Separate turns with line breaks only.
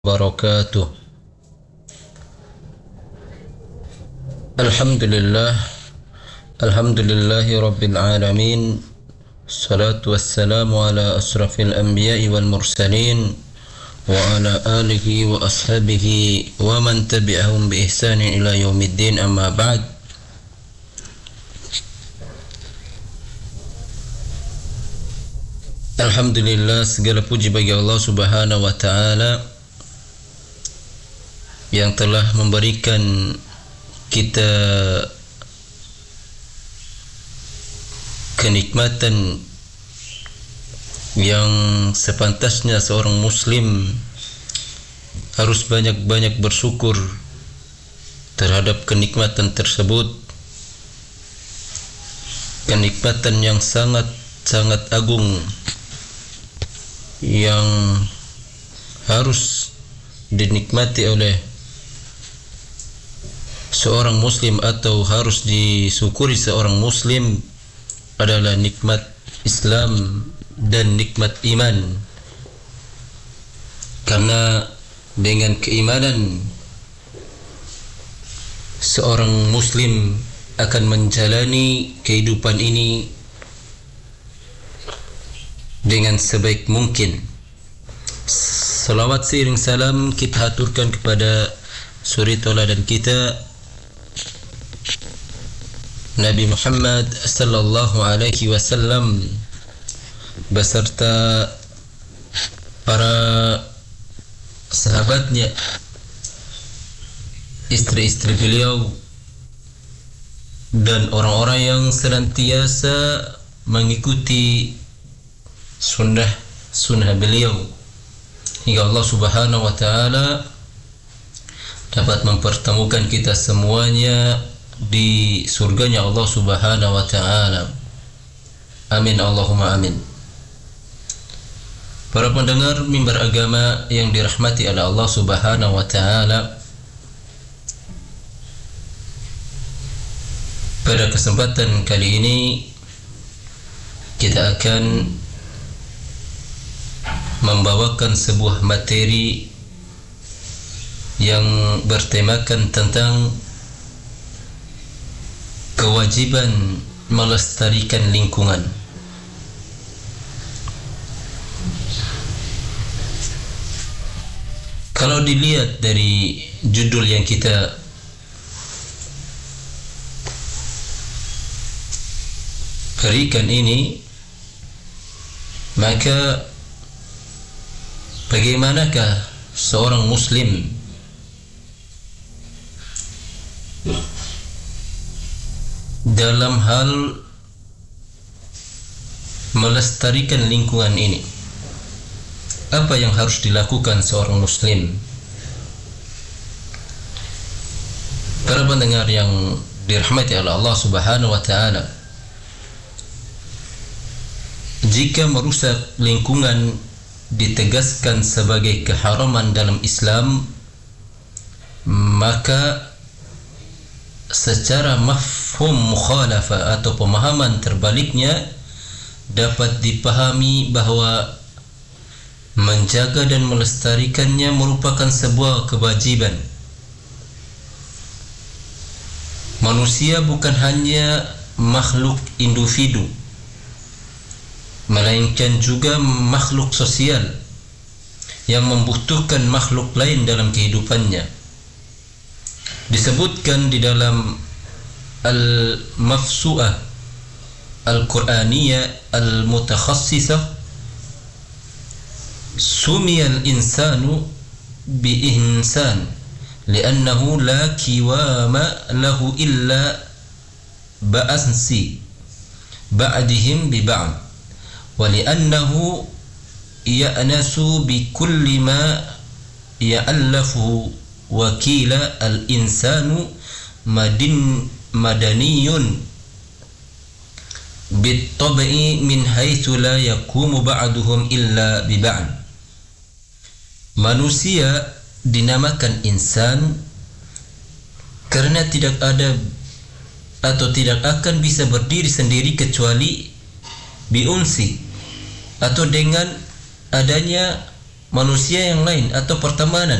wabarakatuh. Alhamdulillah, alhamdulillahi rabbil alamin. Salatu wassalamu ala asrafil anbiya'i wal mursalin wa ala alihi wa ashabihi wa man tabi'ahum bi ihsanin ila yaumiddin, amma ba'd. Alhamdulillah, segala puji bagi Allah Subhanahu wa ta'ala yang telah memberikan kita kenikmatan yang sepantasnya seorang muslim harus banyak-banyak bersyukur terhadap kenikmatan tersebut. Kenikmatan yang sangat agung yang harus dinikmati oleh seorang muslim atau harus disyukuri seorang muslim adalah nikmat Islam dan nikmat iman. Karena dengan keimanan seorang muslim akan menjalani kehidupan ini dengan sebaik mungkin. Salawat seiring salam kita haturkan kepada suri tauladan kita Nabi Muhammad sallallahu alaihi wasallam beserta para sahabatnya, istri-istri beliau, dan orang-orang yang senantiasa mengikuti sunnah beliau hingga Allah Subhanahu wa ta'ala dapat mempertemukan kita semuanya di surganya Allah Subhanahu wa ta'ala. Amin Allahumma amin. Para pendengar mimbar agama yang dirahmati oleh Allah Subhanahu wa ta'ala, pada kesempatan kali ini kita akan membawakan sebuah materi yang bertemakan tentang kewajiban melestarikan lingkungan. Kalau dilihat dari judul yang kita berikan ini, maka bagaimanakah seorang muslim dalam hal melestarikan lingkungan ini? Apa yang harus dilakukan seorang muslim? Para pendengar yang dirahmati oleh Allah Subhanahu wa ta'ala, jika merusak lingkungan ditegaskan sebagai keharaman dalam Islam, maka secara mafhum mukhalafah atau pemahaman terbaliknya dapat dipahami bahwa menjaga dan melestarikannya merupakan sebuah kewajiban. Manusia bukan hanya makhluk individu, melainkan juga makhluk sosial yang membutuhkan makhluk lain dalam kehidupannya. Disebutkan di dalam Al-Mafsu'ah Al-Quraniyah Al-Mutakhassisah, sumiyal insanu bi-insan li'annahu la kiwama lahu illa ba'ansi ba'dihim bi ba'd wa li'annahu ya'nasu bi kulli ma ya'allafu wa qila al-insanu madaniyun bit-tab'i min haitsu la yaqumu ba'duhum illa bi ba'd. Manusia dinamakan insan karena tidak ada atau tidak akan bisa berdiri sendiri kecuali biunsi atau dengan adanya manusia yang lain atau pertemanan